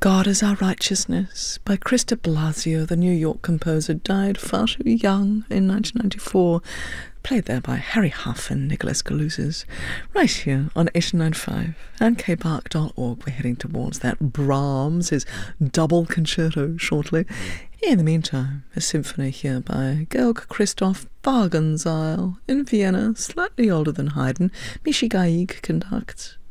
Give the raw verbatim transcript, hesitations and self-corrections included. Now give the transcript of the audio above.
God is Our Righteousness by Chris de Blasio, the New York composer, died far too young in nineteen ninety-four. Played there by Harry Huff and Nicholas Kalousis. Right here on Asian ninety-five and k park dot org. We're heading towards that Brahms, his double concerto, shortly. In the meantime, a symphony here by Georg Christoph Wagenseil in Vienna, slightly older than Haydn. Michi Gaig conducts.